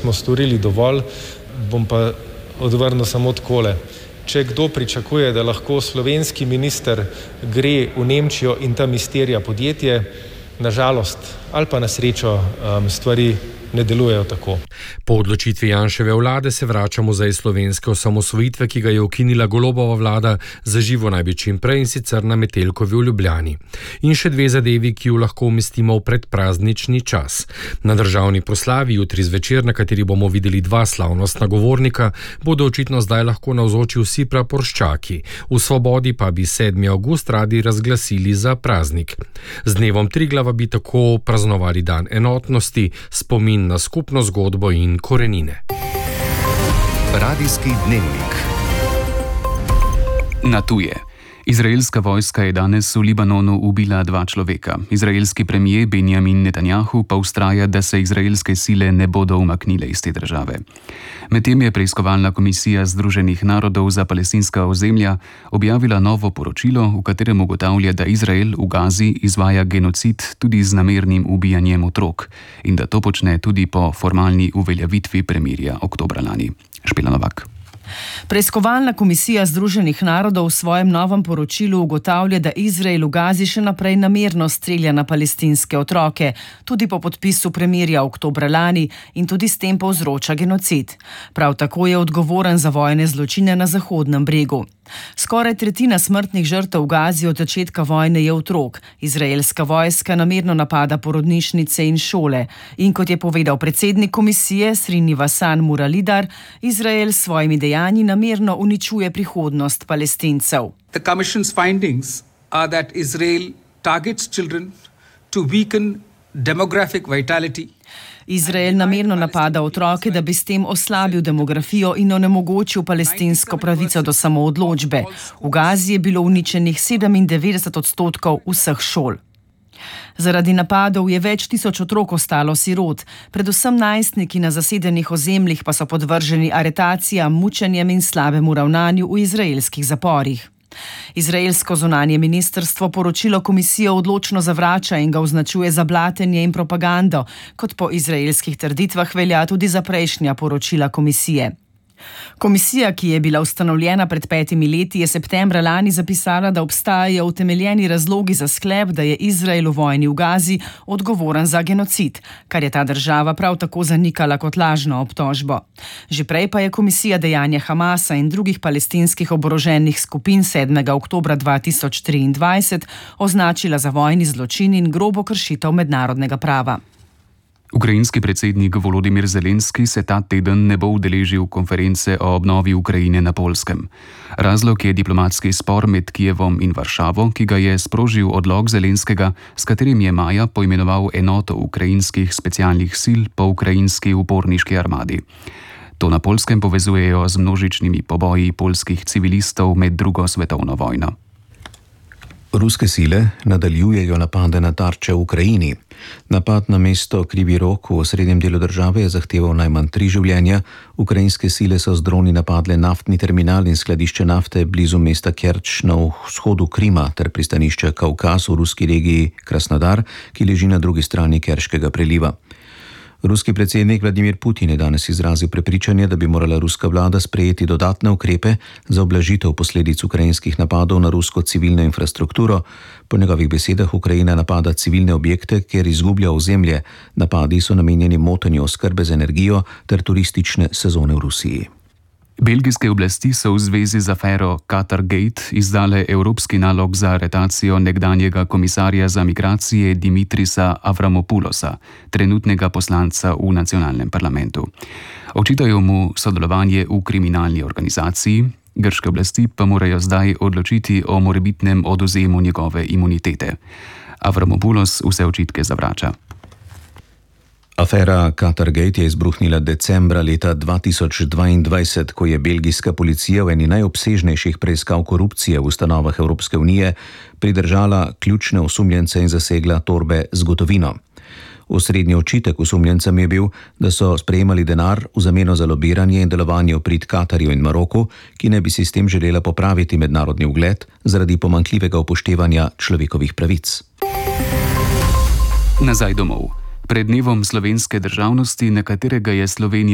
smo storili dovolj, bom pa odvrnil samo takole. Če kdo pričakuje, da lahko slovenski minister gre v Nemčijo in tam izterja podjetje, na žalost ali pa na srečo stvari ne delujejo tako. Po odločitvi Janševe vlade se vračamo zdaj slovenske osamosvojitve, ki ga je ukinila Golobova vlada, za živo naj bi čim prej, in sicer na Metelkovi v Ljubljani. In še dve zadevi, ki jo lahko umestimo v predpraznični čas. Na državni proslavi jutri zvečer, na kateri bomo videli dva slavnostna govornika, bodo očitno zdaj lahko navzoči vsi praporščaki. V Svobodi pa bi 7. avgust radi razglasili za praznik. Z dnevom Triglava bi tako praznovali dan enotnosti, spomin na skupno zgodbo in korenine. Radijski dnevnik. Na tuje. Izraelska vojska je danes v Libanonu ubila 2 človeka. Izraelski premier Benjamin Netanjahu pa vztraja, da se izraelske sile ne bodo umaknile iz te države. Medtem je preiskovalna komisija Združenih narodov za palestinska ozemlja objavila novo poročilo, v katerem ugotavlja, da Izrael v Gazi izvaja genocid tudi z namernim ubijanjem otrok in da to počne tudi po formalni uveljavitvi premirja oktobra lani. Špela Novak. Preiskovalna komisija Združenih narodov v svojem novem poročilu ugotavlja, da Izrael v Gazi še naprej namerno strelja na palestinske otroke, tudi po podpisu premirja oktobra lani, in tudi s tem povzroča genocid. Prav tako je odgovoren za vojne zločine na Zahodnem bregu. Skoraj tretjina smrtnih žrtev v Gazi od začetka vojne je otrok. Izraelska vojska namerno napada porodnišnice in šole. In kot je povedal predsednik komisije Srinivasan Muralidhar, Izrael s svojimi dejanji namerno uničuje prihodnost Palestincev. The Commission's findings are that Israel targets children to weaken demographic vitality. Izrael namerno napada otroke, da bi s tem oslabil demografijo in onemogočil palestinsko pravico do samoodločbe. V Gazi je bilo uničenih 97% vseh šol. Zaradi napadov je več tisoč otrok ostalo sirot, predvsem najstniki na zasedenih ozemljih pa so podvrženi aretacijam, mučenjem in slabemu ravnanju v izraelskih zaporih. Izraelsko zunanje ministrstvo poročilo komisijo odločno zavrača in ga označuje za blatenje in propagando, kot po izraelskih trditvah velja tudi za prejšnja poročila komisije. Komisija, ki je bila ustanovljena pred 5 leti, je septembra lani zapisala, da obstajajo utemeljeni razlogi za sklep, da je Izrael v vojni v Gazi odgovoren za genocid, kar je ta država prav tako zanikala kot lažno obtožbo. Že prej pa je komisija dejanja Hamasa in drugih palestinskih oboroženih skupin 7. oktobra 2023 označila za vojni zločin in grobo kršitev mednarodnega prava. Ukrajinski predsednik Volodimir Zelenski se ta teden ne bo udeležil konference o obnovi Ukrajine na Poljskem. Razlog je diplomatski spor med Kijevom in Varšavo, ki ga je sprožil odlok Zelenskega, s katerim je maja poimenoval enoto ukrajinskih specialnih sil po ukrajinski uporniški armadi. To na Poljskem povezujejo z množičnimi poboji poljskih civilistov med 2. svetovno vojno. Ruske sile nadaljujejo napade na tarče v Ukrajini. Napad na mesto Krivi Rog v osrednjem delu države je zahteval najmanj 3 življenja. Ukrajinske sile so z droni napadle naftni terminal in skladišče nafte blizu mesta Kerč na vzhodu Krima ter pristanišče Kavkaz v ruski regiji Krasnodar, ki leži na drugi strani Kerškega preliva. Ruski predsednik Vladimir Putin je danes izrazil prepričanje, da bi morala ruska vlada sprejeti dodatne ukrepe za ublažitev posledic ukrajinskih napadov na rusko civilno infrastrukturo. Po njegovih besedah Ukrajina napada civilne objekte, kjer izgublja ozemlje. Napadi so namenjeni motenju oskrbe z energijo ter turistične sezone v Rusiji. Belgijske oblasti so v zvezi z afero Qatargate izdale evropski nalog za aretacijo nekdanjega komisarja za migracije Dimitrisa Avramopulosa, trenutnega poslanca v nacionalnem parlamentu. Očitajo mu sodelovanje v kriminalni organizaciji, grške oblasti pa morajo zdaj odločiti o morebitnem odvzemu njegove imunitete. Avramopulos vse očitke zavrača. Afera Qatargate je izbruhnila decembra leta 2022, ko je belgijska policija v eni najobsežnejših preiskav korupcije v ustanovah Evropske unije pridržala ključne osumljence in zasegla torbe z gotovino. Osrednji očitek osumljencem je bil, da so sprejemali denar v zameno za lobiranje in delovanje v prid Katarju in Maroku, ki naj bi si s tem želela popraviti mednarodni ugled zaradi pomanjkljivega upoštevanja človekovih pravic. Nazaj domov. Pred dnevom slovenske državnosti, na katerega je Slovenija